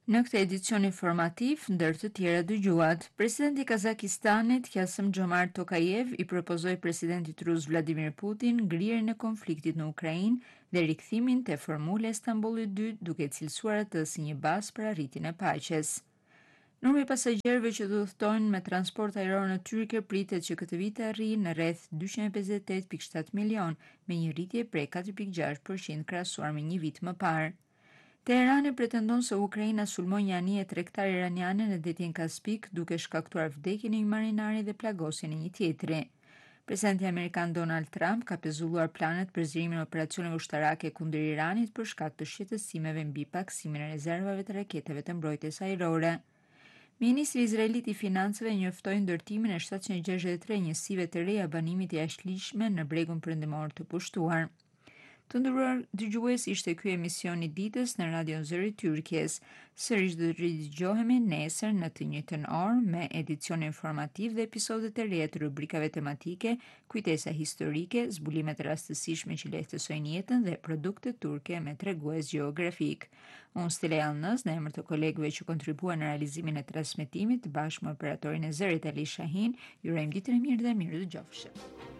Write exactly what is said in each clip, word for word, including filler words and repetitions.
Në këtë edicion informativ, ndër të tjera dëgjuat, presidenti i Kazakistanit, Kassym-Jomart Tokayev, i propozoi presidentit rus Vladimir Putin ngrirjen e konfliktit në Ukrainë dhe rikthimin te formula e Stambollit dy, duke cilësuar atë si një bazë për arritjen e paqes. Numri i pasagjerëve që do udhtojnë me transport ajror në Turqi pritet që këtë vit të arrijë në rreth dyqind e pesëdhjetë e tetë pikë shtatë milion, me një rritje prej katër pikë gjashtë përqind krahasuar me një vit më parë. Teherani pretendon se Ukraina sulmoi një anije tregtare iraniane në detin Kaspik, duke shkaktuar vdekjen e një marinari dhe plagosjen e një tjetri. Presidenti amerikan Donald Trump ka pezulluar planet për zgjerimin e operacioneve ushtarake kundër Iranit për shkak të shqetësimeve mbi paksimin e rezervave të raketeve të mbrojtjes ajrore. Ministri izraelit i financave njoftoi ndërtimin e shtatëqind e gjashtëdhjetë e tre njësive të reja banimit të jashtëligjshme në bregun perëndimor të pushtuar. Të nderuar dëgjues, ishte ky emisioni i ditës në Radion Zëri i Turqisë. Sërish do të ridëgjohemi nesër në të njëjtën orë me edicion informativ dhe episodet e reja të rubrikave tematike, kujtesa historike, zbulimet e rastësishme që lehtësojnë jetën dhe produkte turke me tregues gjeografik. Unë Stella Jallnës, në emër të kolegëve që kontribuan në realizimin e transmetimit, bashkë me operatorin e zërit Ali Shahin, ju urojmë ditën e mirë dhe mirë dëgjofshëm.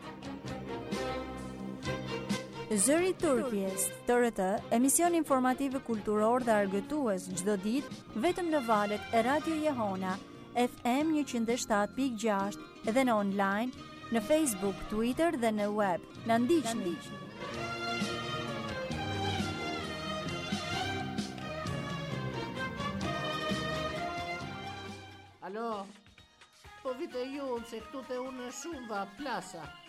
Zëri i Turqisë, T R T, emision informativ kulturor dhe argëtues çdo ditë vetëm në valët e Radio Jehona, F M njëqind e shtatë pikë gjashtë dhe në online, në Facebook, Twitter dhe në web. Na ndiqni. Alo, po vite ju se këtu te unë shumë va plasa.